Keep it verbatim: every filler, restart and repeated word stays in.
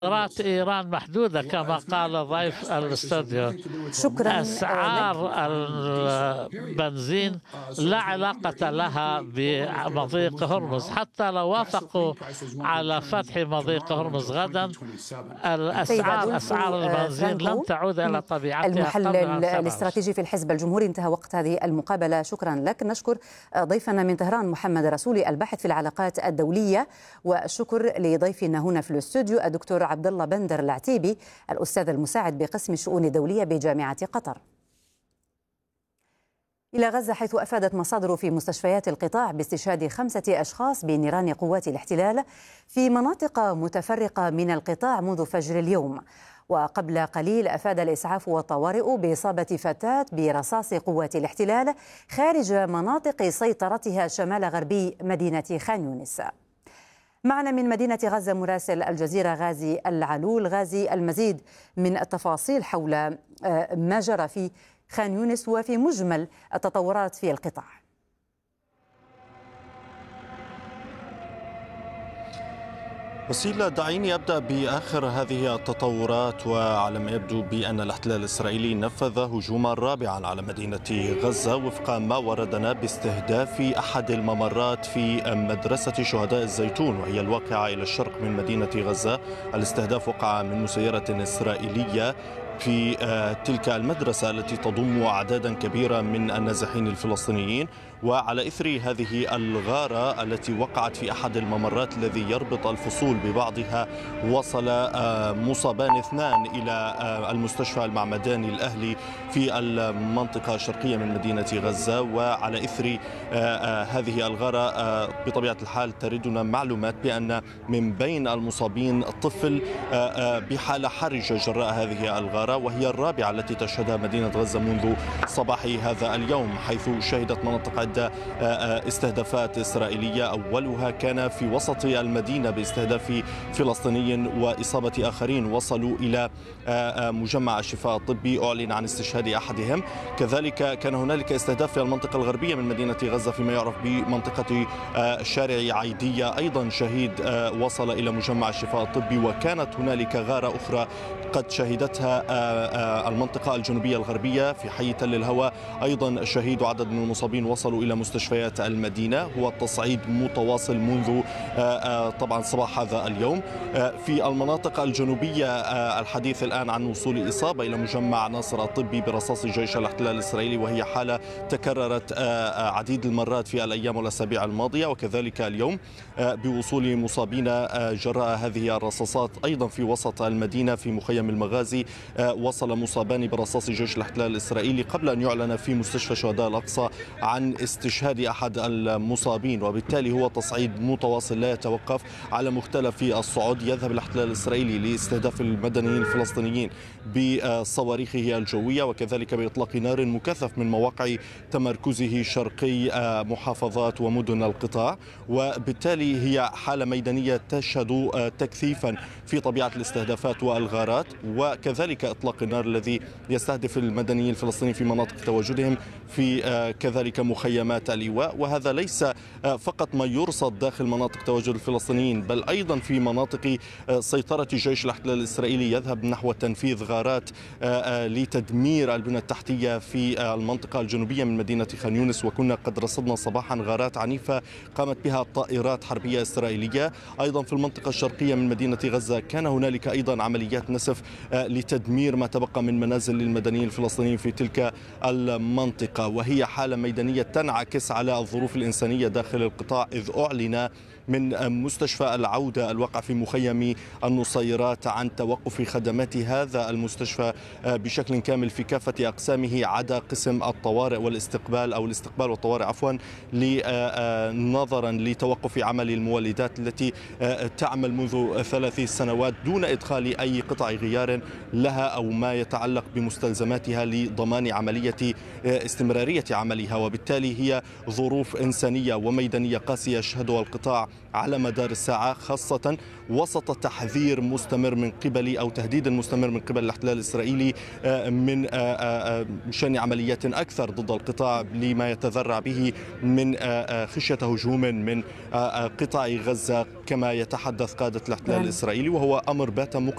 قدرات إيران محدودة كما قال ضيف الاستوديو. شكرا. أسعار البنزين لا علاقة لها بمضيق هرمز، حتى لو وافقوا على فتح مضيق هرمز غدا الأسعار أسعار البنزين لن تعود إلى طبيعتها. المحلل الاستراتيجي في الحزب الجمهوري، انتهى وقت هذه المقابلة. شكرا لك. نشكر ضيفنا من طهران محمد رسولي الباحث في العلاقات الدولية، والشكر لضيفنا هنا في الاستوديو الدكتور عبد الله بندر العتيبي الأستاذ المساعد بقسم الشؤون الدولية بجامعة قطر. إلى غزة، حيث أفادت مصادر في مستشفيات القطاع باستشهاد خمسة أشخاص بنيران قوات الاحتلال في مناطق متفرقة من القطاع منذ فجر اليوم. وقبل قليل أفاد الإسعاف والطوارئ بإصابة فتاة برصاص قوات الاحتلال خارج مناطق سيطرتها شمال غربي مدينة خان يونس. معنا من مدينة غزة مراسل الجزيرة غازي العلول. غازي، المزيد من التفاصيل حول ما جرى في خان يونس وفي مجمل التطورات في القطاع. وسيلة، دعيني أبدأ بآخر هذه التطورات. وعلى ما يبدو بأن الاحتلال الإسرائيلي نفذ هجوما رابعا على مدينة غزة وفق ما وردنا باستهداف أحد الممرات في مدرسة شهداء الزيتون، وهي الواقعة إلى الشرق من مدينة غزة. الاستهداف وقع من مسيرة إسرائيلية في تلك المدرسة التي تضم أعدادا كبيرة من النازحين الفلسطينيين. وعلى إثر هذه الغارة التي وقعت في أحد الممرات الذي يربط الفصول ببعضها، وصل مصابان اثنان إلى المستشفى المعمداني الأهلي في المنطقة الشرقية من مدينة غزة. وعلى إثر هذه الغارة بطبيعة الحال تردنا معلومات بأن من بين المصابين طفل بحالة حرجة جراء هذه الغارة، وهي الرابعة التي تشهدها مدينة غزة منذ صباح هذا اليوم، حيث شهدت مناطق عدة استهدافات إسرائيلية. أولها كان في وسط المدينة باستهداف فلسطيني وإصابة آخرين وصلوا إلى مجمع الشفاء الطبي، أعلن عن استشهاد أحدهم. كذلك كان هنالك استهداف في المنطقة الغربية من مدينة غزة فيما يعرف بمنطقة شارع عيدية، أيضا شهيد وصل إلى مجمع الشفاء الطبي. وكانت هنالك غارة أخرى قد شهدتها المنطقة الجنوبية الغربية في حي تل الهوى، أيضا شهيد وعدد من المصابين وصلوا إلى مستشفيات المدينة. هو التصعيد متواصل منذ طبعا صباح هذا اليوم. في المناطق الجنوبية الحديث الآن عن وصول إصابة إلى مجمع ناصر الطبي برصاص جيش الاحتلال الإسرائيلي، وهي حالة تكررت عديد المرات في الأيام والأسابيع الماضية. وكذلك اليوم بوصول مصابين جراء هذه الرصاصات أيضا في وسط المدينة في مخيم المغازي. وصل مصابان برصاص جيش الاحتلال الإسرائيلي قبل أن يعلن في مستشفى شهداء الأقصى عن استشهاد أحد المصابين. وبالتالي هو تصعيد متواصل لا يتوقف على مختلف الصعود. يذهب الاحتلال الإسرائيلي لاستهداف المدنيين الفلسطينيين بصواريخه الجوية، وكذلك بإطلاق نار مكثف من مواقع تمركزه شرقي محافظات ومدن القطاع. وبالتالي هي حالة ميدانية تشهد تكثيفا في طبيعة الاستهدافات والغارات، وكذلك إطلاق النار الذي يستهدف المدنيين الفلسطينيين في مناطق تواجدهم في كذلك مخيمات اللواء. وهذا ليس فقط ما يرصد داخل مناطق تواجد الفلسطينيين، بل أيضا في مناطق سيطرة جيش الاحتلال الإسرائيلي يذهب نحو تنفيذ غارات لتدمير البنى التحتية في المنطقة الجنوبية من مدينة خان يونس. وكنا قد رصدنا صباحا غارات عنيفة قامت بها طائرات حربية إسرائيلية. أيضا في المنطقة الشرقية من مدينة غزة كان هنالك أيضا عمليات نسف لتدمير ما تبقى من منازل للمدنيين الفلسطينيين في تلك المنطقة. وهي حالة ميدانية تنعكس على الظروف الإنسانية داخل القطاع، إذ أعلن من مستشفى العودة الواقع في مخيم النصيرات عن توقف خدمات هذا المستشفى بشكل كامل في كافة أقسامه عدا قسم الطوارئ والاستقبال أو الاستقبال والطوارئ عفوا، نظرا لتوقف عمل المولدات التي تعمل منذ ثلاث سنوات دون إدخال أي قطع غيار لها أو ما يتعلق بمستلزماتها لضمان عملية استمرارية عملها. وبالتالي هي ظروف إنسانية وميدانية قاسية يشهدها القطاع على مدار الساعة، خاصة وسط تحذير مستمر من قبل أو تهديد مستمر من قبل الاحتلال الإسرائيلي من شن عمليات أكثر ضد القطاع لما يتذرع به من خشية هجوم من قطاع غزة كما يتحدث قادة الاحتلال الإسرائيلي، وهو أمر بات